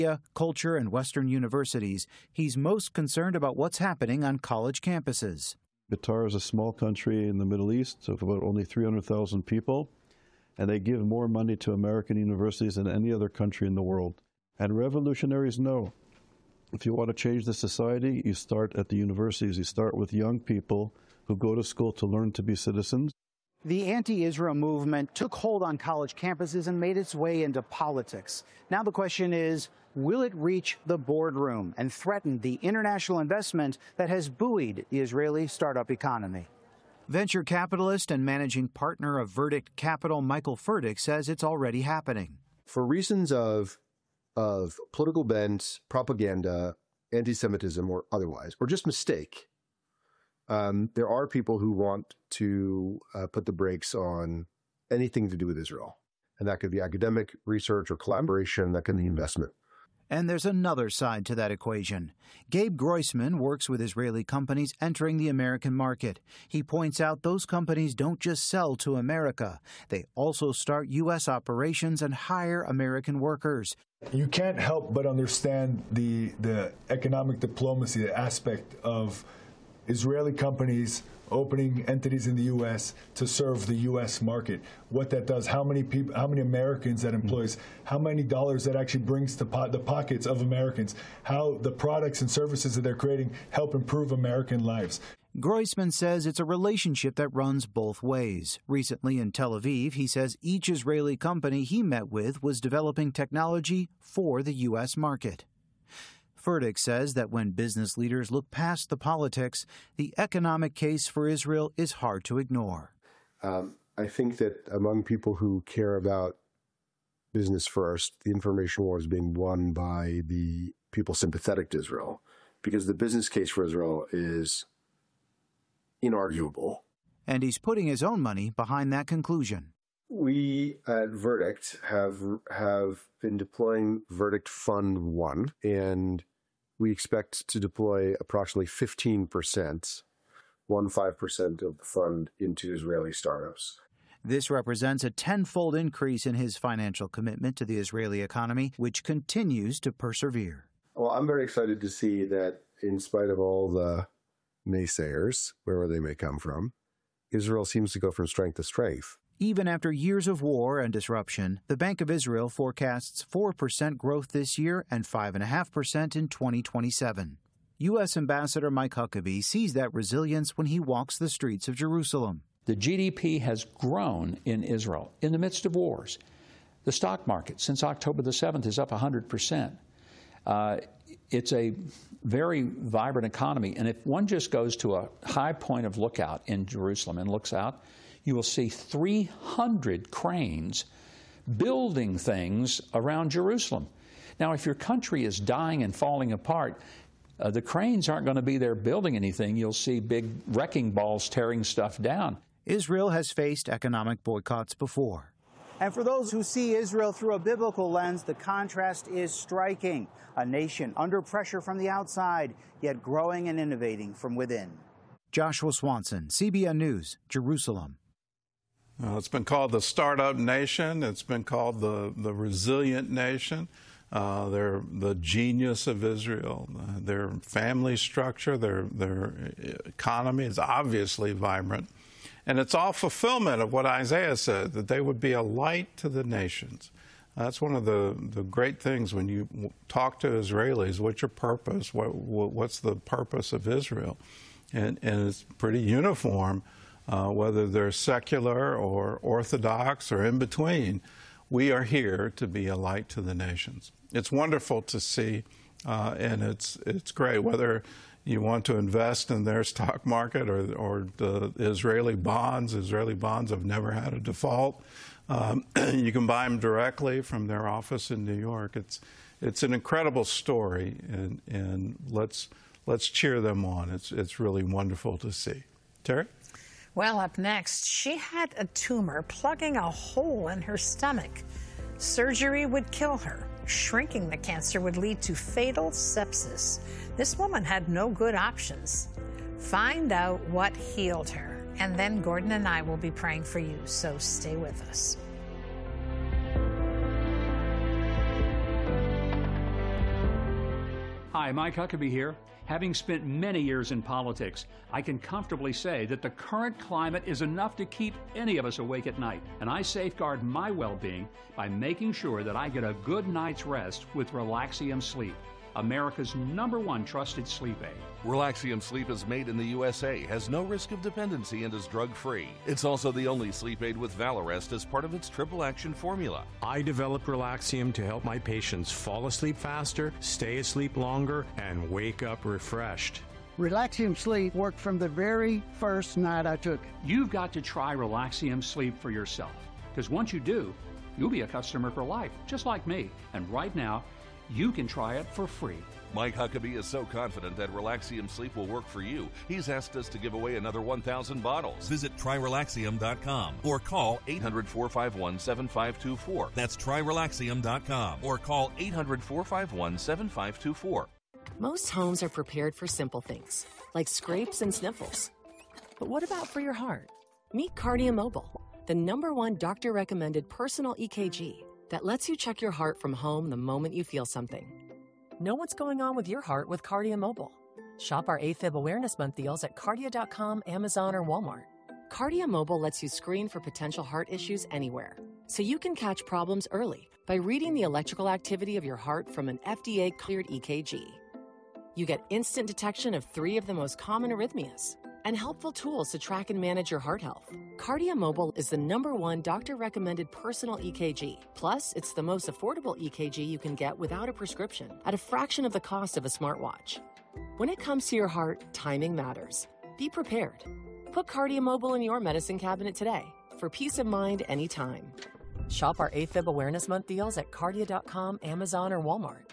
culture, and Western universities, he's most concerned about what's happening on college campuses. Qatar is a small country in the Middle East of about only 300,000 people, and they give more money to American universities than any other country in the world. And revolutionaries know, if you want to change the society, you start at the universities. You start with young people who go to school to learn to be citizens. The anti-Israel movement took hold on college campuses and made its way into politics. Now the question is, will it reach the boardroom and threaten the international investment that has buoyed the Israeli startup economy? Venture capitalist and managing partner of Verdict Capital, Michael Furtick, says it's already happening. For reasons of political bent, propaganda, anti-Semitism or otherwise, or just mistake, there are people who want to put the brakes on anything to do with Israel. And that could be academic research or collaboration, that could be investment. And there's another side to that equation. Gabe Groisman works with Israeli companies entering the American market. He points out those companies don't just sell to America. They also start U.S. operations and hire American workers. You can't help but understand the economic diplomacy aspect of Israeli companies opening entities in the U.S. to serve the U.S. market. What that does, how many people, how many Americans that employs, how many dollars that actually brings to the pockets of Americans, how the products and services that they're creating help improve American lives. Groisman says it's a relationship that runs both ways. Recently in Tel Aviv, he says each Israeli company he met with was developing technology for the U.S. market. Furtick says that when business leaders look past the politics, the economic case for Israel is hard to ignore. I think that among people who care about business first, the information war is being won by the people sympathetic to Israel, because the business case for Israel is inarguable. And he's putting his own money behind that conclusion. We at Verdict have been deploying Verdict Fund 1, and we expect to deploy approximately 15%, 15% of the fund into Israeli startups. This represents a tenfold increase in his financial commitment to the Israeli economy, which continues to persevere. Well, I'm very excited to see that in spite of all the naysayers, wherever they may come from, Israel seems to go from strength to strength. Even after years of war and disruption, the Bank of Israel forecasts 4% growth this year and 5.5% in 2027. U.S. Ambassador Mike Huckabee sees that resilience when he walks the streets of Jerusalem. The GDP has grown in Israel in the midst of wars. The stock market since October the 7th is up 100%. It's a very vibrant economy. And if one just goes to a high point of lookout in Jerusalem and looks out, you will see 300 cranes building things around Jerusalem. Now, if your country is dying and falling apart, the cranes aren't going to be there building anything. You'll see big wrecking balls tearing stuff down. Israel has faced economic boycotts before. And for those who see Israel through a biblical lens, the contrast is striking. A nation under pressure from the outside, yet growing and innovating from within. Joshua Swanson, CBN News, Jerusalem. It's been called the startup nation. It's been called the resilient nation. They're the genius of Israel. Their family structure, their economy is obviously vibrant. And it's all fulfillment of what Isaiah said, that they would be a light to the nations. That's one of the great things when you talk to Israelis. What's your purpose? What's the purpose of Israel? And it's pretty uniform. Whether they're secular or Orthodox or in between, we are here to be a light to the nations. It's wonderful to see, and it's great. Whether you want to invest in their stock market or the Israeli bonds have never had a default. You can buy them directly from their office in New York. It's an incredible story, and let's cheer them on. It's really wonderful to see. Terry? Well, up next, she had a tumor plugging a hole in her stomach. Surgery would kill her. Shrinking the cancer would lead to fatal sepsis. This woman had no good options. Find out what healed her. And then Gordon and I will be praying for you, so stay with us. Hi, Mike Huckabee here. Having spent many years in politics, I can comfortably say that the current climate is enough to keep any of us awake at night. And I safeguard my well-being by making sure that I get a good night's rest with Relaxium Sleep, America's #1 trusted sleep aid. Relaxium Sleep is made in the USA, has no risk of dependency, and is drug-free. It's also the only sleep aid with Valarest as part of its triple action formula. I developed Relaxium to help my patients fall asleep faster, stay asleep longer, and wake up refreshed. Relaxium Sleep worked from the very first night I took it. You've got to try Relaxium Sleep for yourself, because once you do, you'll be a customer for life, just like me. And right now, you can try it for free. Mike Huckabee is so confident that Relaxium Sleep will work for you, he's asked us to give away another 1,000 bottles. Visit TryRelaxium.com or call 800-451-7524. That's TryRelaxium.com Or call 800-451-7524. Most homes are prepared for simple things, like scrapes and sniffles. But what about for your heart? Meet KardioMobile, the #1 doctor-recommended personal EKG that lets you check your heart from home the moment you feel something. Know what's going on with your heart with KardioMobile. Shop our AFib Awareness Month deals at Kardia.com, Amazon, or Walmart. KardioMobile lets you screen for potential heart issues anywhere, so you can catch problems early by reading the electrical activity of your heart from an FDA-cleared EKG. You get instant detection of 3 of the most common arrhythmias and helpful tools to track and manage your heart health. KardioMobile is the #1 doctor-recommended personal EKG. Plus, it's the most affordable EKG you can get without a prescription at a fraction of the cost of a smartwatch. When it comes to your heart, timing matters. Be prepared. Put KardioMobile in your medicine cabinet today for peace of mind anytime. Shop our AFib Awareness Month deals at Kardia.com, Amazon, or Walmart.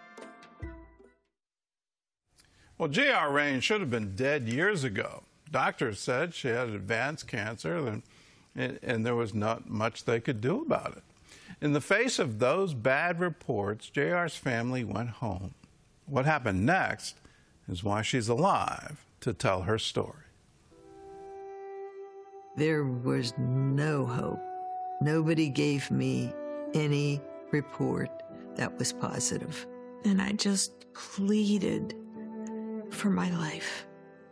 Well, J.R. Rain should have been dead years ago. Doctors said she had advanced cancer, and there was not much they could do about it. In the face of those bad reports, J.R.'s family went home. What happened next is why she's alive to tell her story. There was no hope. Nobody gave me any report that was positive. And I just pleaded for my life.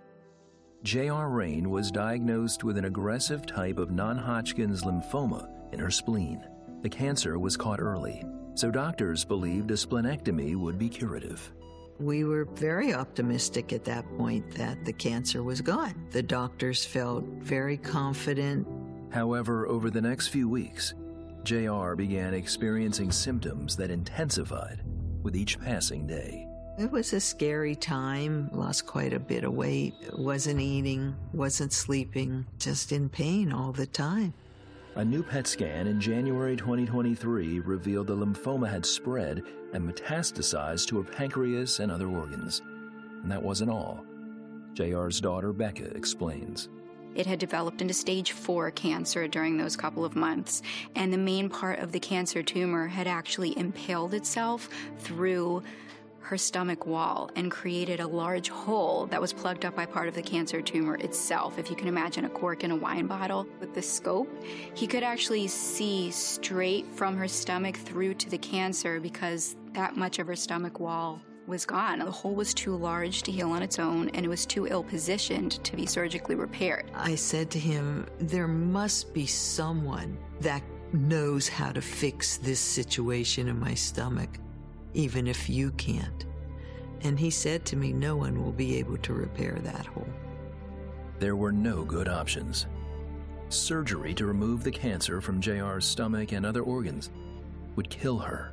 J.R. Rain was diagnosed with an aggressive type of non-Hodgkin's lymphoma in her spleen. The cancer was caught early, so doctors believed a splenectomy would be curative. We were very optimistic at that point that the cancer was gone. The doctors felt very confident. However, over the next few weeks, J.R. began experiencing symptoms that intensified with each passing day. It was a scary time, lost quite a bit of weight, wasn't eating, wasn't sleeping, just in pain all the time. A new PET scan in January 2023 revealed the lymphoma had spread and metastasized to her pancreas and other organs. And that wasn't all. J.R.'s daughter, Becca, explains. It had developed into stage 4 cancer during those couple of months, and the main part of the cancer tumor had actually impaled itself through her stomach wall and created a large hole that was plugged up by part of the cancer tumor itself. If you can imagine a cork in a wine bottle. With the scope, he could actually see straight from her stomach through to the cancer because that much of her stomach wall was gone. The hole was too large to heal on its own, and it was too ill-positioned to be surgically repaired. I said to him, there must be someone that knows how to fix this situation in my stomach, even if you can't. And he said to me, no one will be able to repair that hole. There were no good options. Surgery to remove the cancer from J.R.'s stomach and other organs would kill her.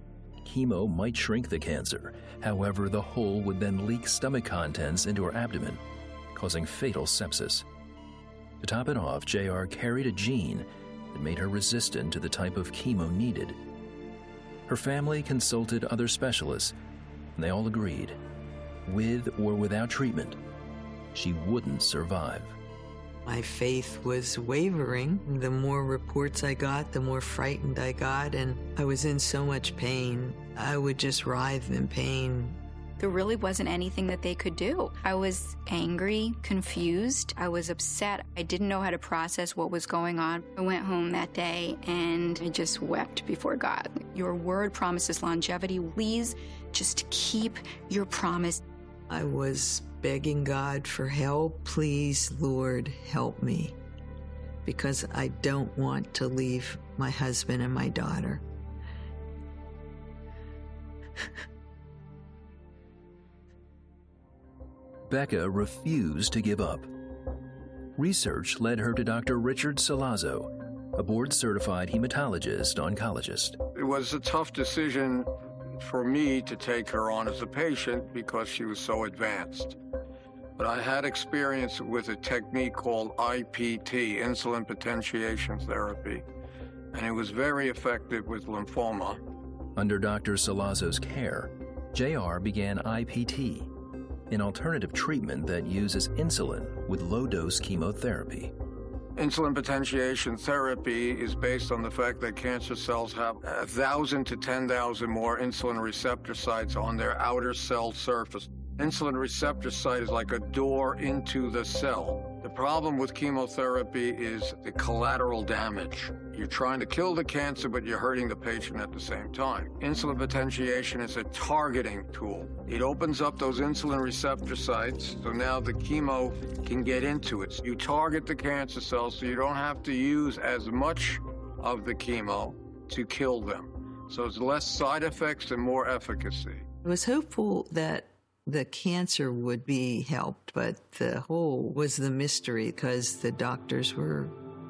Chemo might shrink the cancer. However, the hole would then leak stomach contents into her abdomen, causing fatal sepsis. To top it off, J.R. carried a gene that made her resistant to the type of chemo needed. Her family consulted other specialists, and they all agreed, with or without treatment, she wouldn't survive. My faith was wavering. The more reports I got, the more frightened I got, and I was in so much pain. I would just writhe in pain. There really wasn't anything that they could do. I was angry, confused. I was upset. I didn't know how to process what was going on. I went home that day and I just wept before God. Your word promises longevity. Please Just keep your promise. I was begging God for help. Please, Lord, help me, because I don't want to leave my husband and my daughter. Becca refused to give up. Research led her to Dr. Richard Salazzo, a board-certified hematologist-oncologist. It was a tough decision for me to take her on as a patient because she was so advanced. But I had experience with a technique called IPT, insulin potentiation therapy, and it was very effective with lymphoma. Under Dr. Salazzo's care, JR began IPT, an alternative treatment that uses insulin with low-dose chemotherapy. Insulin potentiation therapy is based on the fact that cancer cells have 1,000 to 10,000 more insulin receptor sites on their outer cell surface. Insulin receptor site is like a door into the cell. The problem with chemotherapy is the collateral damage. You're trying to kill the cancer, but you're hurting the patient at the same time. Insulin potentiation is a targeting tool. It opens up those insulin receptor sites, so now the chemo can get into it. You target the cancer cells so you don't have to use as much of the chemo to kill them. So it's less side effects and more efficacy. I was hopeful that the cancer would be helped, but the hole was the mystery because the doctors were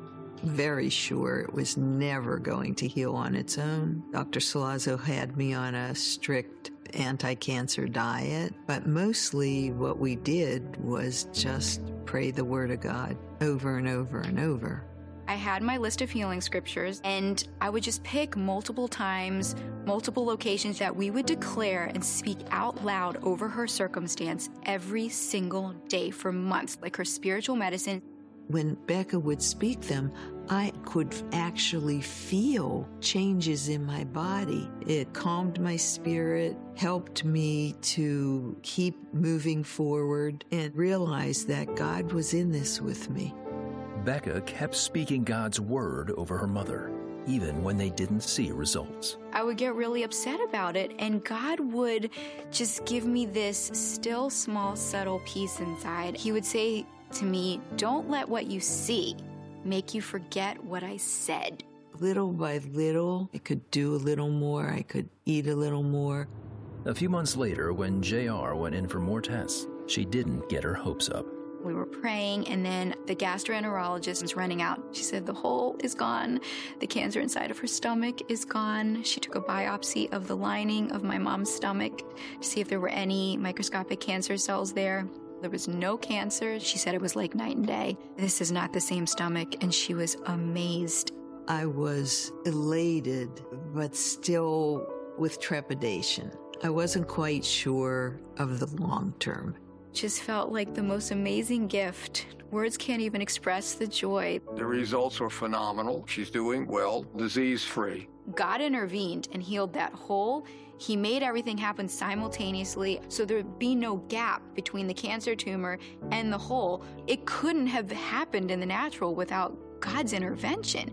very sure it was never going to heal on its own. Dr. Salazzo had me on a strict anti-cancer diet, but mostly what we did was just pray the word of God over and over and over. I had my list of healing scriptures, and I would just pick multiple times, multiple locations that we would declare and speak out loud over her circumstance every single day for months, like her spiritual medicine. When Becca would speak them, I could actually feel changes in my body. It calmed my spirit, helped me to keep moving forward, and realize that God was in this with me. Becca kept speaking God's word over her mother, even when they didn't see results. I would get really upset about it, and God would just give me this still, small, subtle peace inside. He would say to me, "Don't let what you see make you forget what I said." Little by little, I could do a little more, I could eat a little more. A few months later, when JR went in for more tests, she didn't get her hopes up. We were praying, and then the gastroenterologist was running out. She said the hole is gone. The cancer inside of her stomach is gone. She took a biopsy of the lining of my mom's stomach to see if there were any microscopic cancer cells there. There was no cancer. She said it was like night and day. This is not the same stomach, and she was amazed. I was elated, but still with trepidation. I wasn't quite sure of the long term. Just felt like the most amazing gift. Words can't even express the joy. The results were phenomenal. She's doing well, disease-free. God intervened and healed that hole. He made everything happen simultaneously, so there'd be no gap between the cancer tumor and the hole. It couldn't have happened in the natural without God's intervention.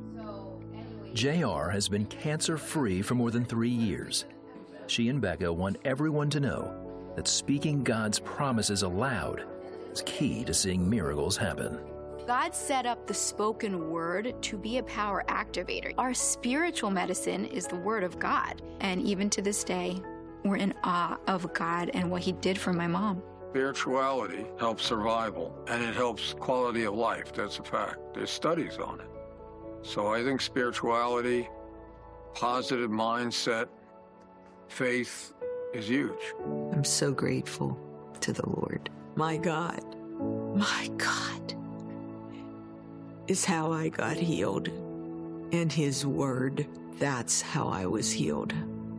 JR has been cancer-free for more than 3 years. She and Becca want everyone to know that speaking God's promises aloud is key to seeing miracles happen. God set up the spoken word to be a power activator. Our spiritual medicine is the word of God. And even to this day, we're in awe of God and what he did for my mom. Spirituality helps survival, and it helps quality of life. That's a fact. There's studies on it. So I think spirituality, positive mindset, faith is huge. I'm so grateful to the Lord. My God is how I got healed. And his word, that's how I was healed.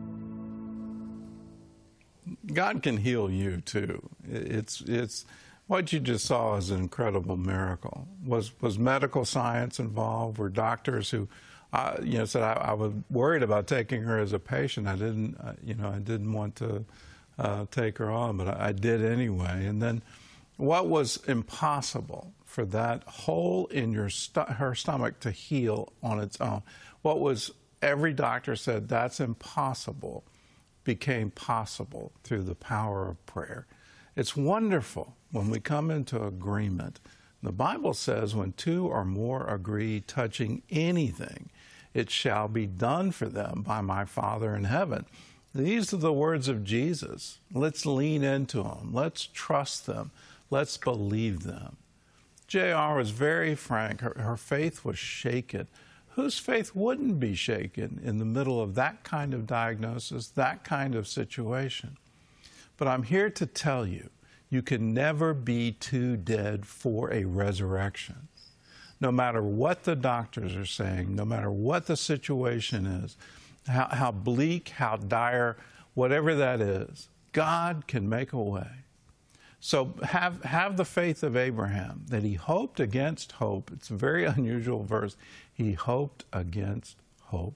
God can heal you too. It's what you just saw is an incredible miracle. Was medical science involved? Were doctors who said I was worried about taking her as a patient. I didn't want to take her on, but I did anyway. And then what was impossible for that hole in her stomach to heal on its own? What was every doctor said that's impossible became possible through the power of prayer. It's wonderful when we come into agreement. The Bible says when two or more agree touching anything, it shall be done for them by my Father in heaven. These are the words of Jesus. Let's lean into them. Let's trust them. Let's believe them. J.R. was very frank. Her faith was shaken. Whose faith wouldn't be shaken in the middle of that kind of diagnosis, that kind of situation? But I'm here to tell you, you can never be too dead for a resurrection. No matter what the doctors are saying, no matter what the situation is, how bleak, how dire, whatever that is, God can make a way. So have the faith of Abraham, that he hoped against hope. It's a very unusual verse. He hoped against hope.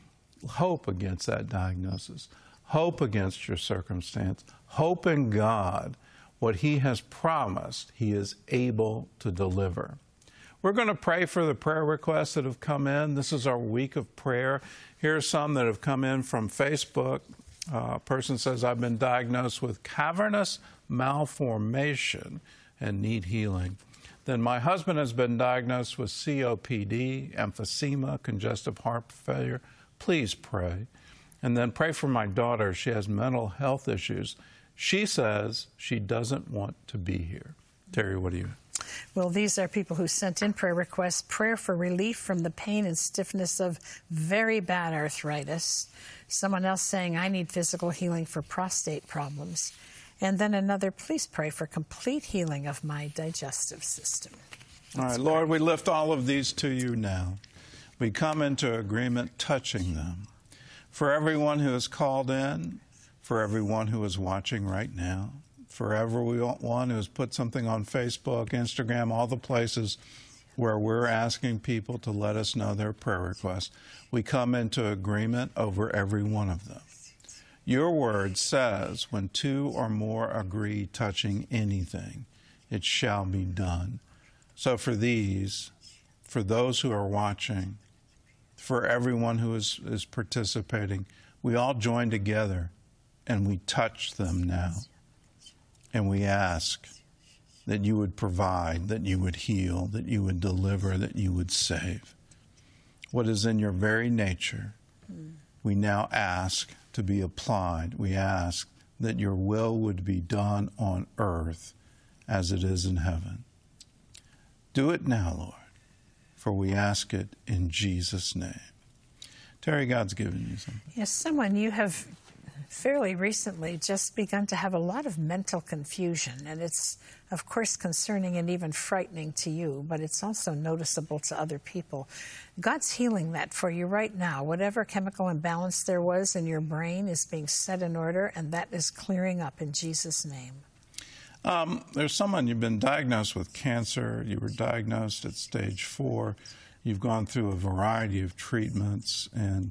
Hope against that diagnosis. Hope against your circumstance. Hope in God. What he has promised, he is able to deliver. We're going to pray for the prayer requests that have come in. This is our week of prayer. Here are some that have come in from Facebook. A person says, I've been diagnosed with cavernous malformation and need healing. Then my husband has been diagnosed with COPD, emphysema, congestive heart failure. Please pray. And then pray for my daughter. She has mental health issues. She says she doesn't want to be here. Terry, what do you? Well, these are people who sent in prayer requests, prayer for relief from the pain and stiffness of very bad arthritis. Someone else saying, I need physical healing for prostate problems. And then another, please pray for complete healing of my digestive system. All right, Lord, we lift all of these to you now. We come into agreement touching them. For everyone who has called in, for everyone who is watching right now, for everyone who has put something on Facebook, Instagram, all the places where we're asking people to let us know their prayer requests, we come into agreement over every one of them. Your word says, when two or more agree touching anything, it shall be done. So for these, for those who are watching, for everyone who is participating, we all join together and we touch them now. And we ask that you would provide, that you would heal, that you would deliver, that you would save. What is in your very nature, we now ask to be applied. We ask that your will would be done on earth as it is in heaven. Do it now, Lord, for we ask it in Jesus' name. Terry, God's given you something. Yes, someone you have fairly recently just begun to have a lot of mental confusion, and it's, of course, concerning and even frightening to you, but it's also noticeable to other people. God's healing that for you right now. Whatever chemical imbalance there was in your brain is being set in order, and that is clearing up in Jesus' name. There's someone, you've been diagnosed with cancer. You were diagnosed at stage 4. You've gone through a variety of treatments, and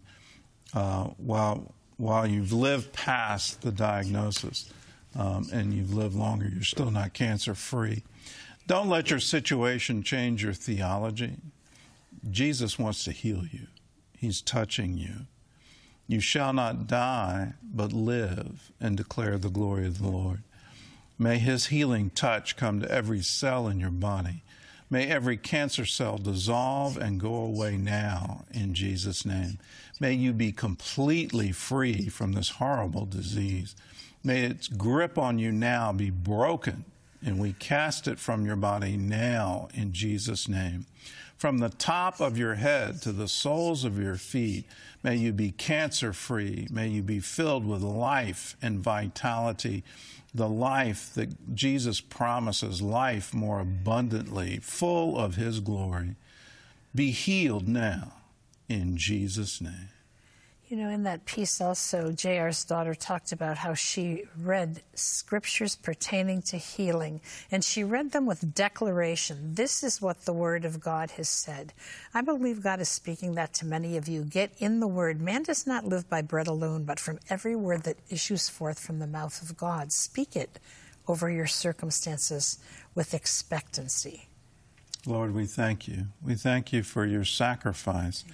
while you've lived past the diagnosis and you've lived longer, you're still not cancer-free. Don't let your situation change your theology. Jesus wants to heal you. He's touching you. You shall not die, but live and declare the glory of the Lord. May his healing touch come to every cell in your body. May every cancer cell dissolve and go away now in Jesus' name. May you be completely free from this horrible disease. May its grip on you now be broken, and we cast it from your body now in Jesus' name. From the top of your head to the soles of your feet, may you be cancer-free. May you be filled with life and vitality, the life that Jesus promises, life more abundantly, full of his glory. Be healed now in Jesus' name. You know, in that piece also, J.R.'s daughter talked about how she read scriptures pertaining to healing, and she read them with declaration. This is what the Word of God has said. I believe God is speaking that to many of you. Get in the Word. Man does not live by bread alone, but from every word that issues forth from the mouth of God. Speak it over your circumstances with expectancy. Lord, we thank you. We thank you for your sacrifice.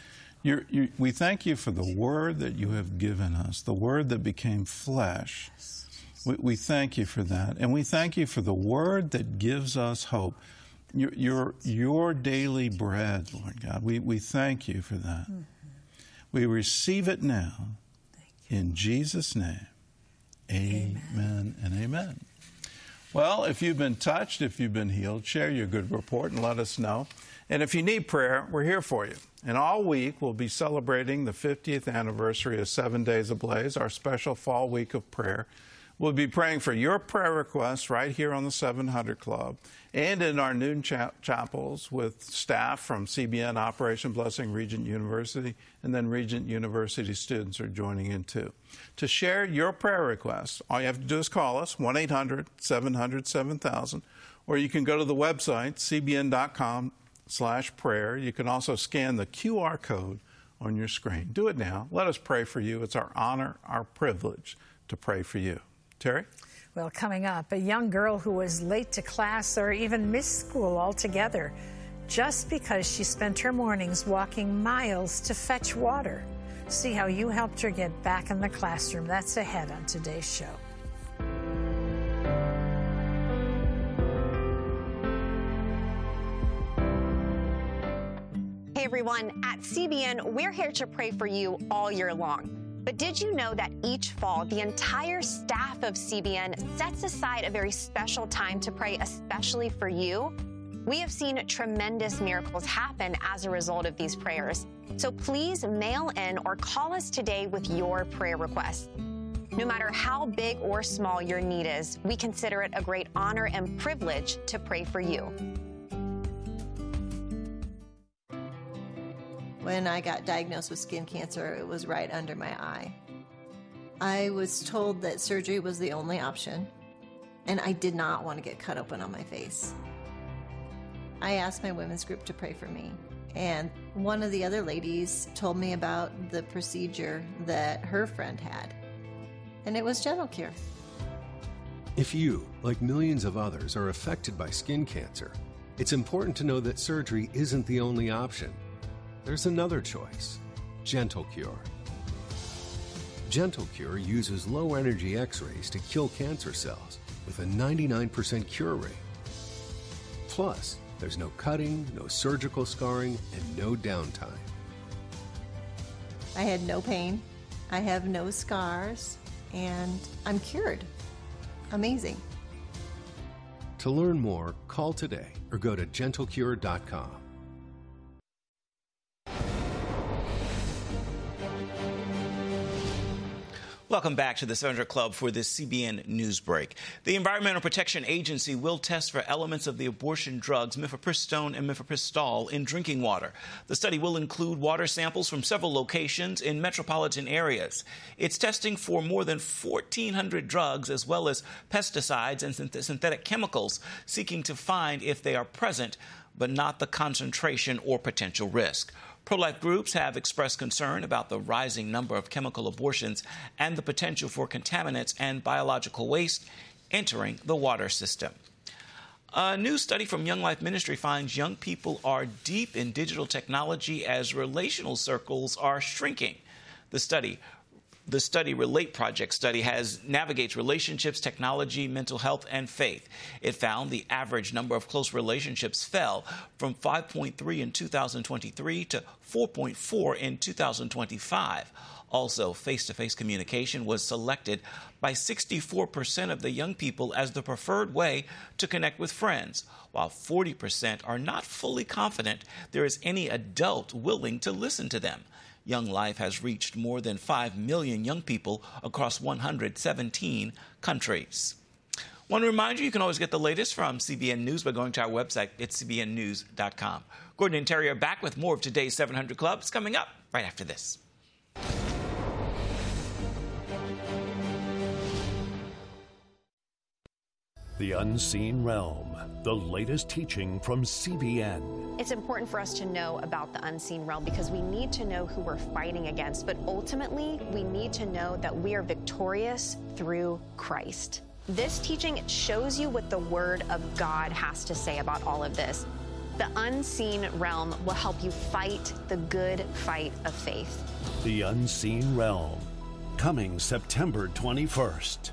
We thank you for the word that you have given us, the word that became flesh. We thank you for that. And we thank you for the word that gives us hope. Your daily bread, Lord God. We thank you for that. Mm-hmm. We receive it now. In Jesus' name. Amen and amen. Well, if you've been touched, if you've been healed, share your good report and let us know. And if you need prayer, we're here for you. And all week, we'll be celebrating the 50th anniversary of 7 Days Ablaze, our special fall week of prayer. We'll be praying for your prayer requests right here on the 700 Club and in our noon chapels with staff from CBN, Operation Blessing, Regent University, and then Regent University students are joining in too. To share your prayer requests, all you have to do is call us, 1-800-700-7000, or you can go to the website, cbn.com/prayer. You can also scan the QR code on your screen. Do it now. Let us pray for you. It's our honor, our privilege to pray for you. Terry? Well, coming up, a young girl who was late to class or even missed school altogether just because she spent her mornings walking miles to fetch water. See how you helped her get back in the classroom. That's ahead on today's show. Hey everyone, at CBN, we're here to pray for you all year long. But did you know that each fall, the entire staff of CBN sets aside a very special time to pray especially for you? We have seen tremendous miracles happen as a result of these prayers. So please mail in or call us today with your prayer requests. No matter how big or small your need is, we consider it a great honor and privilege to pray for you. When I got diagnosed with skin cancer, it was right under my eye. I was told that surgery was the only option, and I did not want to get cut open on my face. I asked my women's group to pray for me, and one of the other ladies told me about the procedure that her friend had, and it was Gentle Cure. If you, like millions of others, are affected by skin cancer, it's important to know that surgery isn't the only option. There's another choice, Gentle Cure. Gentle Cure uses low-energy X-rays to kill cancer cells with a 99% cure rate. Plus, there's no cutting, no surgical scarring, and no downtime. I had no pain, I have no scars, and I'm cured. Amazing. To learn more, call today or go to gentlecure.com. Welcome back to the 700 Club for this CBN News Break. The Environmental Protection Agency will test for elements of the abortion drugs mifepristone and mifepristol in drinking water. The study will include water samples from several locations in metropolitan areas. It's testing for more than 1,400 drugs as well as pesticides and synthetic chemicals, seeking to find if they are present, but not the concentration or potential risk. Pro-life groups have expressed concern about the rising number of chemical abortions and the potential for contaminants and biological waste entering the water system. A new study from Young Life Ministry finds young people are deep in digital technology as relational circles are shrinking. The study Relate Project study navigates relationships, technology, mental health, and faith. It found the average number of close relationships fell from 5.3 in 2023 to 4.4 in 2025. Also, face-to-face communication was selected by 64% of the young people as the preferred way to connect with friends, while 40% are not fully confident there is any adult willing to listen to them. Young Life has reached more than 5 million young people across 117 countries. Want to remind you can always get the latest from CBN News by going to our website at cbnnews.com. Gordon and Terry are back with more of today's 700 Club. It's coming up right after this. The Unseen Realm, the latest teaching from CBN. It's important for us to know about the unseen realm because we need to know who we're fighting against, but ultimately we need to know that we are victorious through Christ. This teaching shows you what the Word of God has to say about all of this. The Unseen Realm will help you fight the good fight of faith. The Unseen Realm, coming September 21st.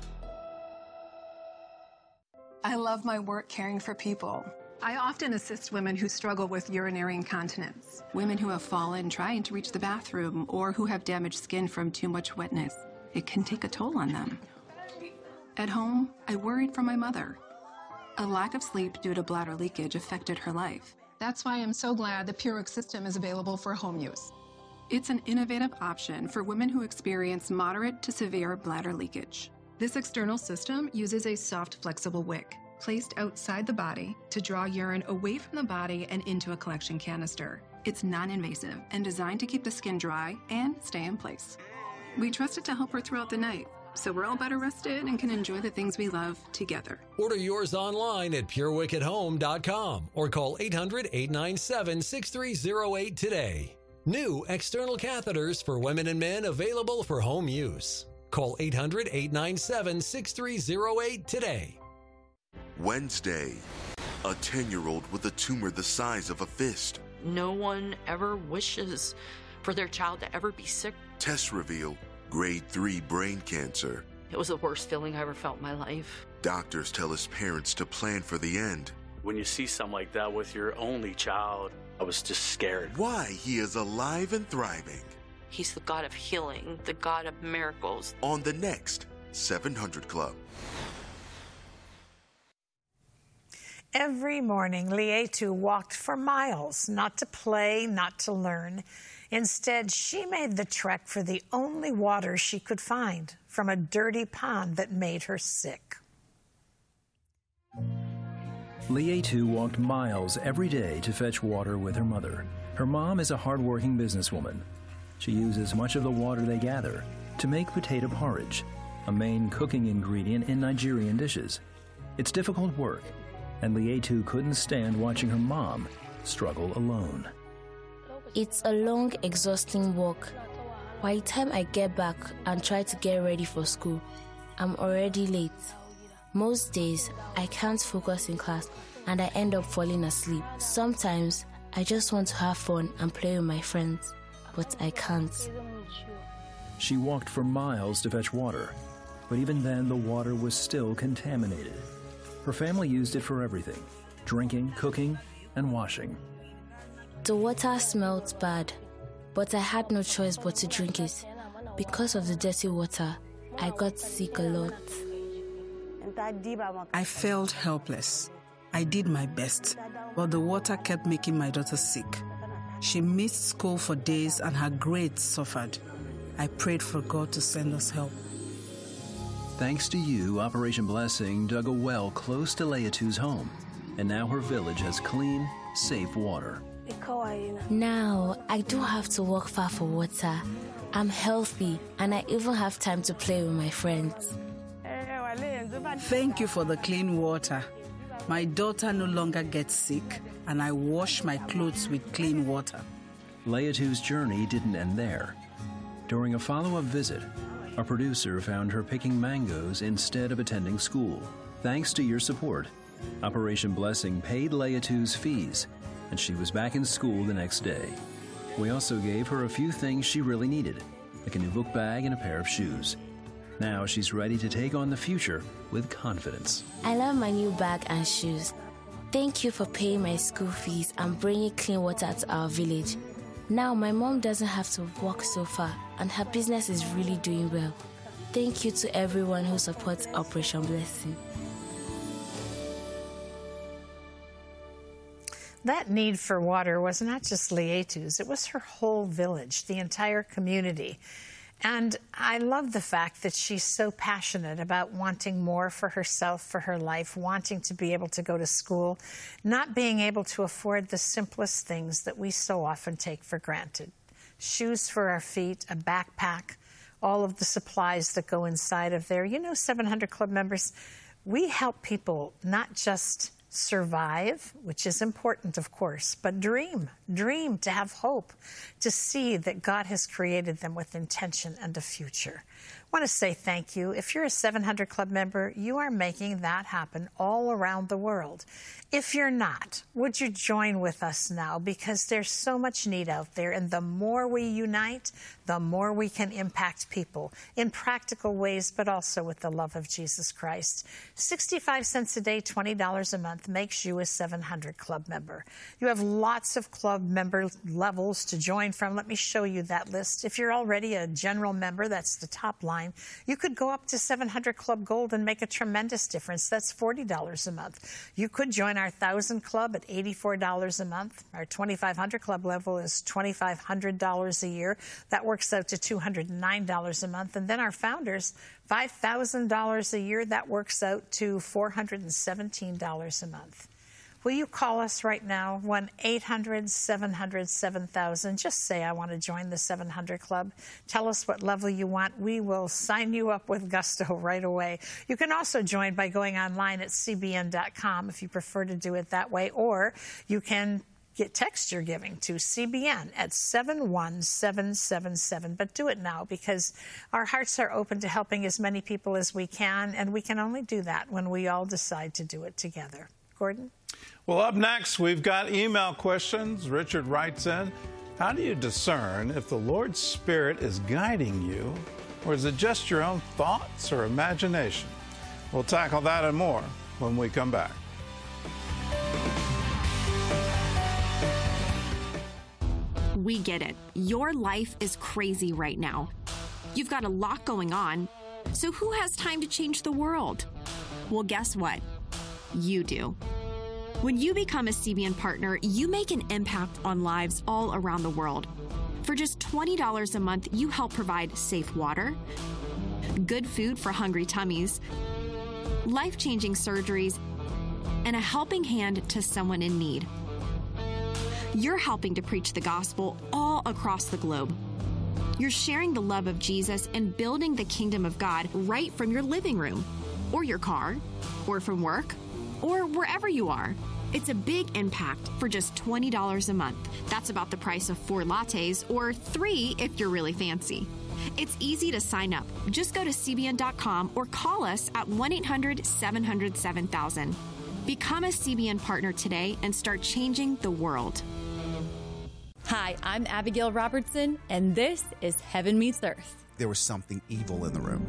I love my work caring for people. I often assist women who struggle with urinary incontinence, women who have fallen trying to reach the bathroom, or who have damaged skin from too much wetness. It can take a toll on them. At home, I worried for my mother. A lack of sleep due to bladder leakage affected her life. That's why I'm so glad the PureWick system is available for home use. It's an innovative option for women who experience moderate to severe bladder leakage. This external system uses a soft, flexible wick placed outside the body to draw urine away from the body and into a collection canister. It's non-invasive and designed to keep the skin dry and stay in place. We trust it to help her throughout the night, so we're all better rested and can enjoy the things we love together. Order yours online at PureWickAtHome.com or call 800-897-6308 today. New external catheters for women and men available for home use. Call 800-897-6308 today. Wednesday, a 10-year-old with a tumor the size of a fist. No one ever wishes for their child to ever be sick. Tests reveal grade 3 brain cancer. It was the worst feeling I ever felt in my life. Doctors tell his parents to plan for the end. When you see something like that with your only child, I was just scared. Why he is alive and thriving. He's the God of healing, the God of miracles. On the next 700 Club. Every morning, Lietu walked for miles, not to play, not to learn. Instead, she made the trek for the only water she could find from a dirty pond that made her sick. Lietu walked miles every day to fetch water with her mother. Her mom is a hardworking businesswoman. She uses much of the water they gather to make potato porridge, a main cooking ingredient in Nigerian dishes. It's difficult work, and Lietu couldn't stand watching her mom struggle alone. It's a long, exhausting walk. By the time I get back and try to get ready for school, I'm already late. Most days, I can't focus in class and I end up falling asleep. Sometimes, I just want to have fun and play with my friends, but I can't. She walked for miles to fetch water, but even then the water was still contaminated. Her family used it for everything: drinking, cooking, and washing. The water smelled bad, but I had no choice but to drink it. Because of the dirty water, I got sick a lot. I felt helpless. I did my best, but the water kept making my daughter sick. She missed school for days and her grades suffered. I prayed for God to send us help. Thanks to you, Operation Blessing dug a well close to Lietu's home, and now her village has clean, safe water. Now, I don't have to walk far for water. I'm healthy, and I even have time to play with my friends. Thank you for the clean water. My daughter no longer gets sick, and I wash my clothes with clean water. Lietu's journey didn't end there. During a follow-up visit, our producer found her picking mangoes instead of attending school. Thanks to your support, Operation Blessing paid Lietu's fees, and she was back in school the next day. We also gave her a few things she really needed, like a new book bag and a pair of shoes. Now she's ready to take on the future with confidence. I love my new bag and shoes. Thank you for paying my school fees and bringing clean water to our village. Now my mom doesn't have to walk so far, and her business is really doing well. Thank you to everyone who supports Operation Blessing. That need for water was not just Lietu's, it was her whole village, the entire community. And I love the fact that she's so passionate about wanting more for herself, for her life, wanting to be able to go to school, not being able to afford the simplest things that we so often take for granted. Shoes for our feet, a backpack, all of the supplies that go inside of there. You know, 700 Club members, we help people not just survive, which is important, of course, but dream, to have hope, to see that God has created them with intention and a future. want to say thank you. If you're a 700 Club member, you are making that happen all around the world. If you're not, would you join with us now? Because there's so much need out there, and the more we unite, the more we can impact people in practical ways, but also with the love of Jesus Christ. 65 cents a day, $20 a month makes you a 700 Club member. You have lots of club member levels to join from. Let me show you that list. If you're already a general member, that's the top line. You could go up to 700 Club Gold and make a tremendous difference. That's $40 a month. You could join our 1,000 Club at $84 a month. Our 2,500 Club level is $2,500 a year. That works out to $209 a month. And then our founders, $5,000 a year. That works out to $417 a month. Will you call us right now, 1-800-700-7000. Just say, I want to join the 700 Club. Tell us what level you want. We will sign you up with gusto right away. You can also join by going online at cbn.com if you prefer to do it that way, or you can text your giving to CBN at 71777. But do it now, because our hearts are open to helping as many people as we can, and we can only do that when we all decide to do it together. Gordon? Well, up next, we've got email questions. Richard writes in, how do you discern if the Lord's Spirit is guiding you, or is it just your own thoughts or imagination? We'll tackle that and more when we come back. We get it. Your life is crazy right now. You've got a lot going on, so who has time to change the world? Well, guess what? You do. When you become a CBN partner, you make an impact on lives all around the world. For just $20 a month, you help provide safe water, good food for hungry tummies, life-changing surgeries, and a helping hand to someone in need. You're helping to preach the gospel all across the globe. You're sharing the love of Jesus and building the kingdom of God right from your living room, or your car, or from work, or wherever you are. It's a big impact for just $20 a month. That's about the price of 4 lattes, or 3 if you're really fancy. It's easy to sign up. Just go to cbn.com or call us at 1-800-700-7000. Become a CBN partner today and start changing the world. Hi, I'm Abigail Robertson, and this is Heaven Meets Earth. There was something evil in the room.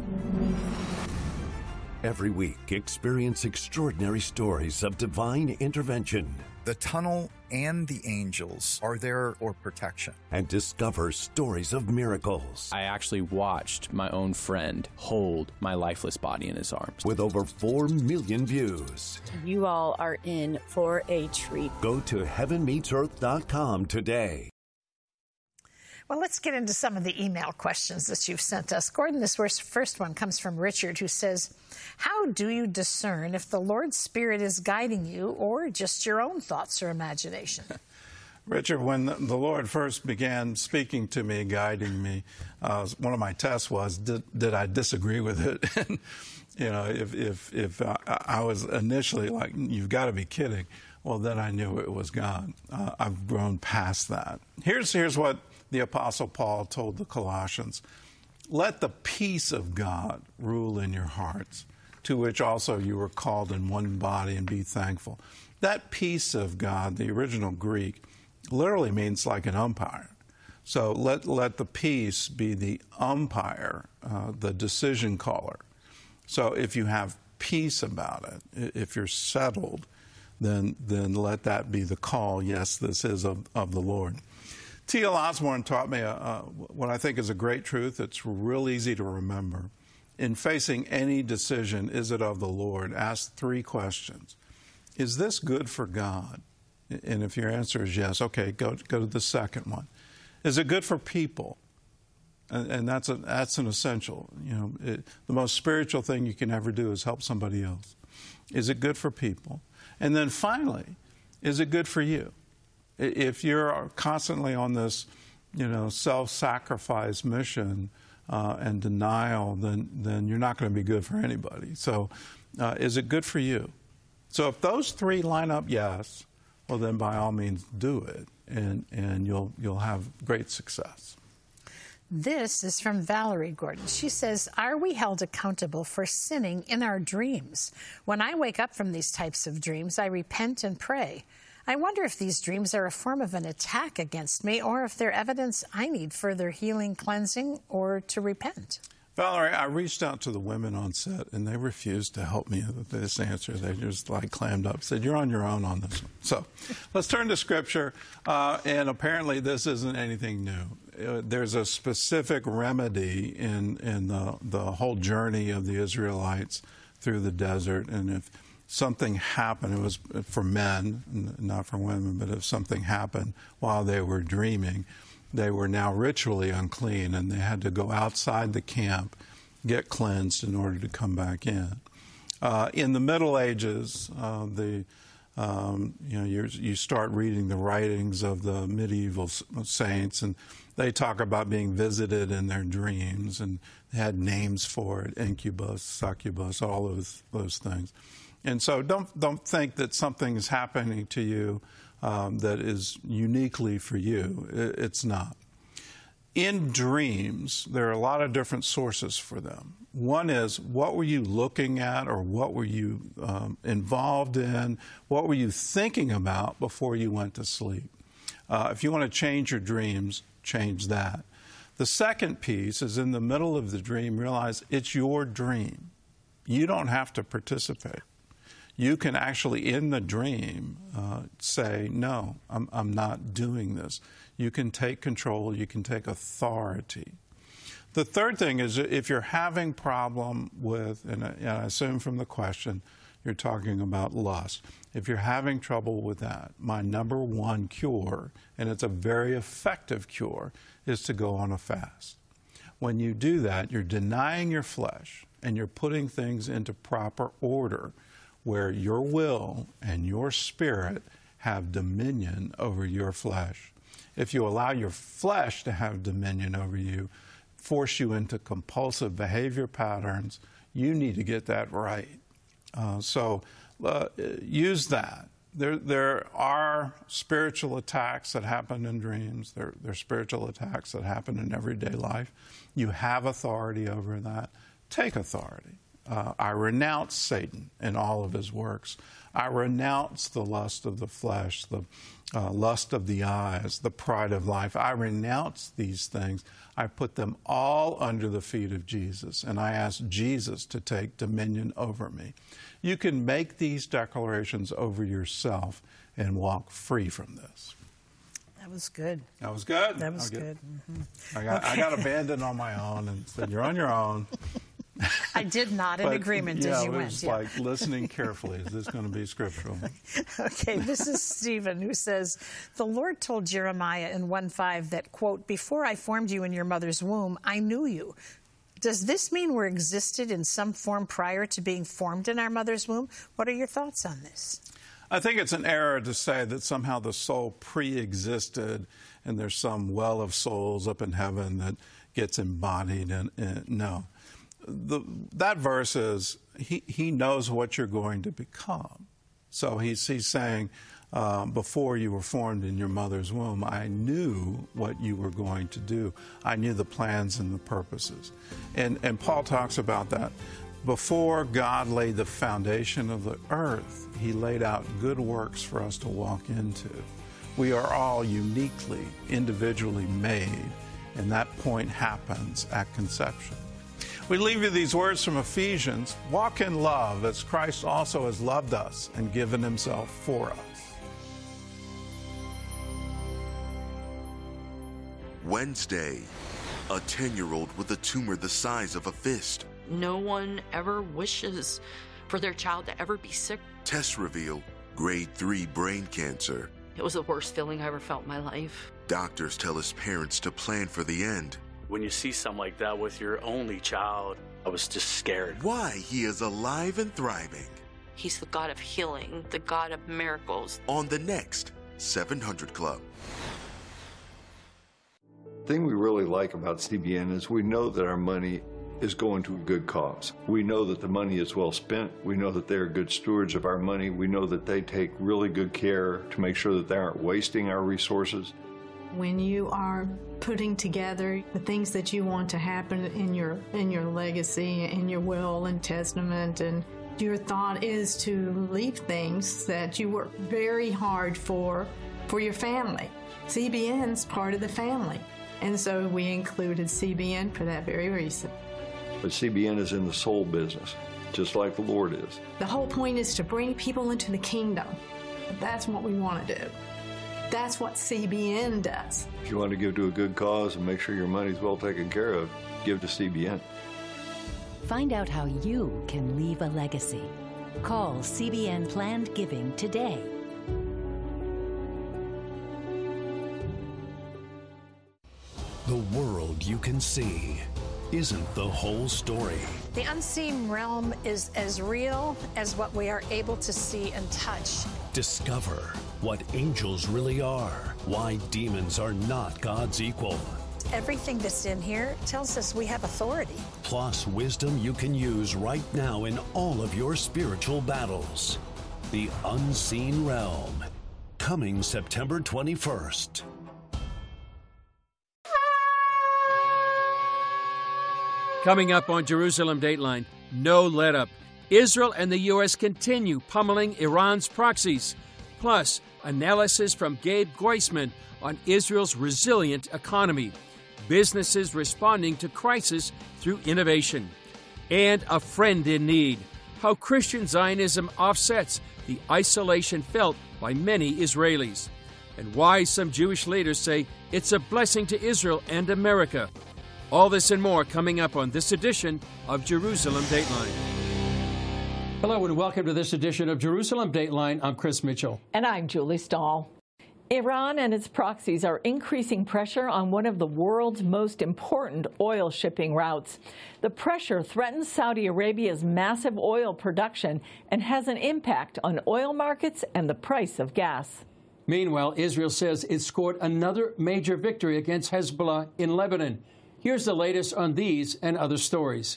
Every week, experience extraordinary stories of divine intervention. The tunnel and the angels are there for protection. And discover stories of miracles. I actually watched my own friend hold my lifeless body in his arms. With over 4 million views. You all are in for a treat. Go to heavenmeetsearth.com today. Well, let's get into some of the email questions that you've sent us. Gordon, this first one comes from Richard, who says, how do you discern if the Lord's Spirit is guiding you or just your own thoughts or imagination? Richard, when the Lord first began speaking to me, guiding me, one of my tests was, did I disagree with it? And, you know, if I was initially like, you've got to be kidding, well, then I knew it was God. I've grown past that. Here's what the Apostle Paul told the Colossians. Let the peace of God rule in your hearts, to which also you were called in one body, and be thankful. That peace of God, the original Greek, literally means like an umpire. So let the peace be the umpire, the decision caller. So if you have peace about it, if you're settled, then let that be the call. Yes, this is of the Lord. T.L. Osborne taught me what I think is a great truth. It's real easy to remember. In facing any decision, is it of the Lord? Ask 3 questions. Is this good for God? And if your answer is yes, okay, go to the second one. Is it good for people? And that's an essential. You know, the most spiritual thing you can ever do is help somebody else. Is it good for people? And then finally, is it good for you? If you're constantly on this, you know, self-sacrifice mission and denial, then you're not going to be good for anybody. So is it good for you? So if those 3 line up yes, well, then by all means do it, and you'll have great success. This is from Valerie Gordon. She says, are we held accountable for sinning in our dreams? When I wake up from these types of dreams, I repent and pray. I wonder if these dreams are a form of an attack against me or if they're evidence I need further healing, cleansing, or to repent. Valerie, I reached out to the women on set, and they refused to help me with this answer. They just clammed up, said, you're on your own on this one. So let's turn to Scripture, and apparently this isn't anything new. There's a specific remedy in the whole journey of the Israelites through the desert, and if something happened, it was for men, not for women, but if something happened while they were dreaming, they were now ritually unclean, and they had to go outside the camp, get cleansed in order to come back in. In the Middle Ages, you start reading the writings of the medieval saints, and they talk about being visited in their dreams, and they had names for it: incubus, succubus, all of those things. And so don't think that something is happening to you that is uniquely for you. It's not. In dreams, there are a lot of different sources for them. One is, what were you looking at, or what were you involved in? What were you thinking about before you went to sleep? If you want to change your dreams, change that. The second piece is, in the middle of the dream, realize it's your dream. You don't have to participate. You can actually, in the dream, say, no, I'm not doing this. You can take control. You can take authority. The third thing is, if you're having problem with, and I assume from the question, you're talking about lust. If you're having trouble with that, my number one cure, and it's a very effective cure, is to go on a fast. When you do that, you're denying your flesh, and you're putting things into proper order, where your will and your spirit have dominion over your flesh. If you allow your flesh to have dominion over you, force you into compulsive behavior patterns, you need to get that right. So use that. There are spiritual attacks that happen in dreams. There are spiritual attacks that happen in everyday life. You have authority over that. Take authority. I renounce Satan and all of his works. I renounce the lust of the flesh, the lust of the eyes, the pride of life. I renounce these things. I put them all under the feet of Jesus, and I ask Jesus to take dominion over me. You can make these declarations over yourself and walk free from this. That was good. That was good? That was good. Mm-hmm. I got abandoned on my own and said, you're on your own. I did nod in agreement as you went. It was like listening carefully. Is this going to be scriptural? Okay, this is Stephen, who says, the Lord told Jeremiah in 1:5 that, quote, before I formed you in your mother's womb, I knew you. Does this mean we're existed in some form prior to being formed in our mother's womb? What are your thoughts on this? I think it's an error to say that somehow the soul pre-existed and there's some well of souls up in heaven that gets embodied. No. That verse is, he knows what you're going to become. So he's saying, before you were formed in your mother's womb, I knew what you were going to do. I knew the plans and the purposes. And Paul talks about that. Before God laid the foundation of the earth, he laid out good works for us to walk into. We are all uniquely, individually made, and that point happens at conception. We leave you these words from Ephesians. Walk in love as Christ also has loved us and given himself for us. Wednesday, a 10-year-old with a tumor the size of a fist. No one ever wishes for their child to ever be sick. Tests reveal grade 3 brain cancer. It was the worst feeling I ever felt in my life. Doctors tell his parents to plan for the end. When you see something like that with your only child, I was just scared. Why he is alive and thriving. He's the God of healing, the God of miracles. On the next 700 Club. The thing we really like about CBN is we know that our money is going to a good cause. We know that the money is well spent. We know that they're good stewards of our money. We know that they take really good care to make sure that they aren't wasting our resources. When you are putting together the things that you want to happen in your legacy, in your will and testament, and your thought is to leave things that you work very hard for your family. CBN's part of the family. And so we included CBN for that very reason. But CBN is in the soul business, just like the Lord is. The whole point is to bring people into the kingdom. That's what we want to do. That's what CBN does. If you want to give to a good cause and make sure your money's well taken care of, give to CBN. Find out how you can leave a legacy. Call CBN Planned Giving today. The world you can see isn't the whole story. The unseen realm is as real as what we are able to see and touch. Discover what angels really are, why demons are not God's equal. Everything that's in here tells us we have authority. Plus wisdom you can use right now in all of your spiritual battles. The Unseen Realm, coming September 21st. Coming up on Jerusalem Dateline, no let-up. Israel and the U.S. continue pummeling Iran's proxies. Plus, analysis from Gabe Groisman on Israel's resilient economy. Businesses responding to crisis through innovation. And a friend in need. How Christian Zionism offsets the isolation felt by many Israelis. And why some Jewish leaders say it's a blessing to Israel and America. All this and more coming up on this edition of Jerusalem Dateline. Hello and welcome to this edition of Jerusalem Dateline. I'm Chris Mitchell. And I'm Julie Stahl. Iran and its proxies are increasing pressure on one of the world's most important oil shipping routes. The pressure threatens Saudi Arabia's massive oil production and has an impact on oil markets and the price of gas. Meanwhile, Israel says it scored another major victory against Hezbollah in Lebanon. Here's the latest on these and other stories.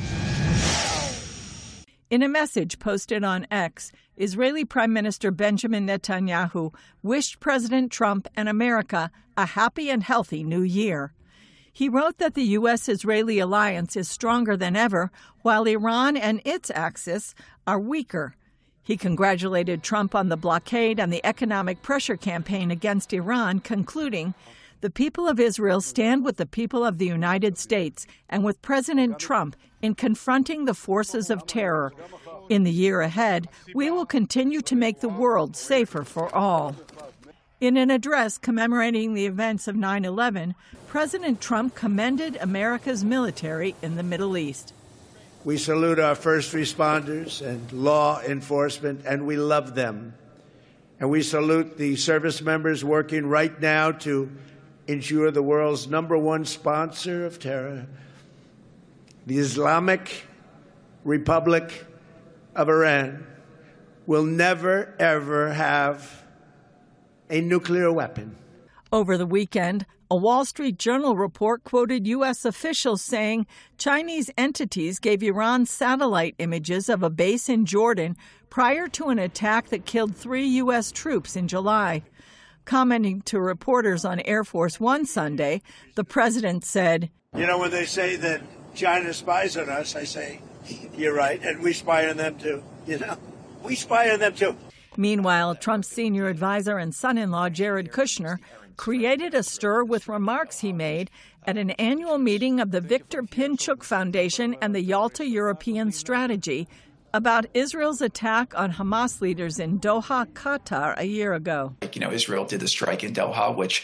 In a message posted on X, Israeli Prime Minister Benjamin Netanyahu wished President Trump and America a happy and healthy new year. He wrote that the U.S.-Israeli alliance is stronger than ever, while Iran and its axis are weaker. He congratulated Trump on the blockade and the economic pressure campaign against Iran, concluding, "The people of Israel stand with the people of the United States and with President Trump in confronting the forces of terror. In the year ahead, we will continue to make the world safer for all." In an address commemorating the events of 9/11, President Trump commended America's military in the Middle East. We salute our first responders and law enforcement, and we love them. And we salute the service members working right now to ensure the world's #1 sponsor of terror, the Islamic Republic of Iran, will never, ever have a nuclear weapon. Over the weekend, a Wall Street Journal report quoted U.S. officials saying Chinese entities gave Iran satellite images of a base in Jordan prior to an attack that killed 3 U.S. troops in July. Commenting to reporters on Air Force One Sunday, the president said, "You know, when they say that China spies on us, I say, you're right, and we spy on them too. You know, we spy on them too." Meanwhile, Trump's senior advisor and son-in-law, Jared Kushner, created a stir with remarks he made at an annual meeting of the Victor Pinchuk Foundation and the Yalta European Strategy about Israel's attack on Hamas leaders in Doha, Qatar, a year ago. You know, Israel did the strike in Doha, which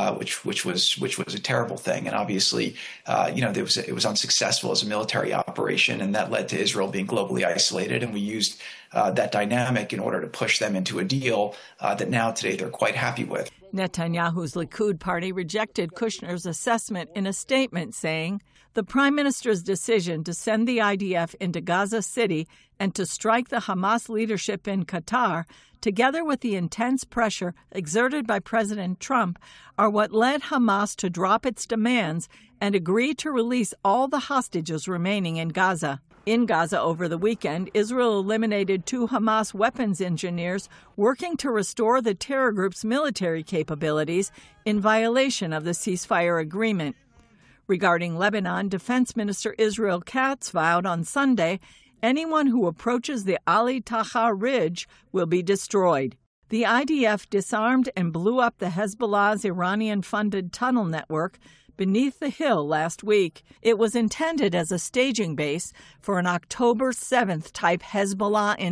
was a terrible thing, and obviously, it was unsuccessful as a military operation, and that led to Israel being globally isolated. And we used that dynamic in order to push them into a deal that now today they're quite happy with. Netanyahu's Likud party rejected Kushner's assessment in a statement, saying, "The prime minister's decision to send the IDF into Gaza City and to strike the Hamas leadership in Qatar, together with the intense pressure exerted by President Trump, are what led Hamas to drop its demands and agree to release all the hostages remaining in Gaza." In Gaza over the weekend, Israel eliminated 2 Hamas weapons engineers working to restore the terror group's military capabilities in violation of the ceasefire agreement. Regarding Lebanon, Defense Minister Israel Katz vowed on Sunday anyone who approaches the Ali Taha Ridge will be destroyed. The IDF disarmed and blew up the Hezbollah's Iranian-funded tunnel network beneath the hill last week. It was intended as a staging base for an October 7th type Hezbollah